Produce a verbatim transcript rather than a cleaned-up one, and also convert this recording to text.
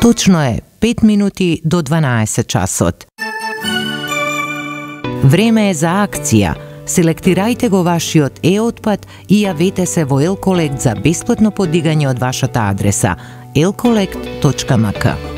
Точно е пет минути до дванаесет часот. Време е за акција. Селектирајте го вашиот е-отпад и јавете се во Елколект за бесплатно подигање од вашата адреса елколект точка ем ка.